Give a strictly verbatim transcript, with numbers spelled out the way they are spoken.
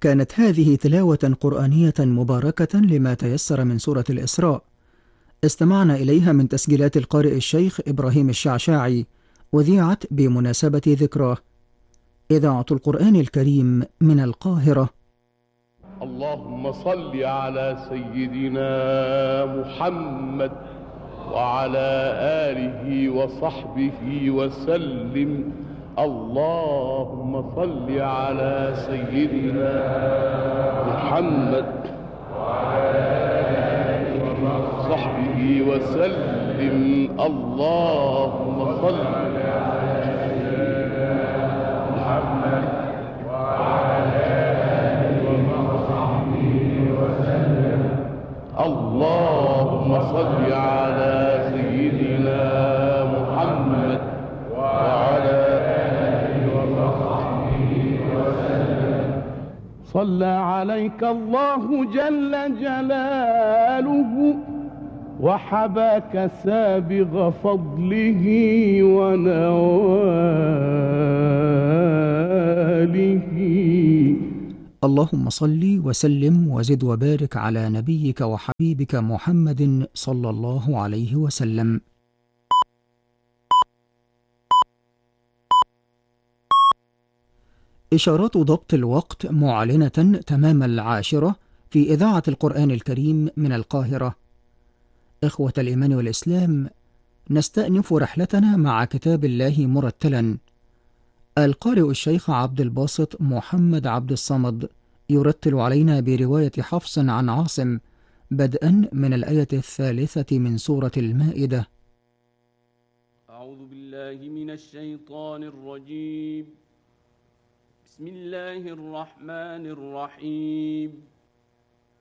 كانت هذه تلاوة قرآنية مباركة لما تيسر من سورة الإسراء، استمعنا إليها من تسجيلات القارئ الشيخ إبراهيم الشعشاعي، وذيعت بمناسبة ذكراه. إذاعة القرآن الكريم من القاهرة. اللهم صل على سيدنا محمد وعلى آله وصحبه وسلم. اللهم صل على سيدنا محمد وعلى آله وصحبه وسلم. اللهم صل على سيدنا محمد وعلى آله وصحبه وسلم. اللهم صل على سيدنا محمد وعلى آله وصحبه وسلم. صلى عليك الله جل جلاله وحباك سابغ فضله ونواله. اللهم صل وسلم وزد وبارك على نبيك وحبيبك محمد صلى الله عليه وسلم. إشارات ضبط الوقت معلنة تمام العاشرة في إذاعة القرآن الكريم من القاهرة. إخوة الإيمان والإسلام، نستأنف رحلتنا مع كتاب الله مرتلا. القارئ الشيخ عبد الباسط محمد عبد الصمد يرتل علينا برواية حفص عن عاصم، بدءا من الآية الثالثة من سورة المائدة. أعوذ بالله من الشيطان الرجيم. بسم الله الرحمن الرحيم.